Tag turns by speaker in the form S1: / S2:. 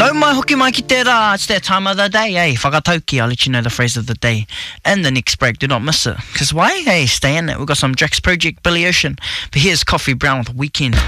S1: Oh my hoki mai ki te rā, it's that time of the day, eh? Whakatauki, I'll let you know the phrase of the day. And the next break, do not miss it. Because why? Hey, stay in it. We've got some Drax Project, Billy Ocean. But here's Coffee Brown with Weekend.